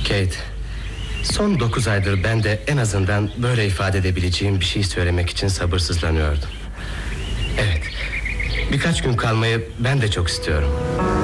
Kate, son 9 aydır ben de en azından böyle ifade edebileceğim bir şey söylemek için sabırsızlanıyordum. Evet, birkaç gün kalmayı ben de çok istiyorum.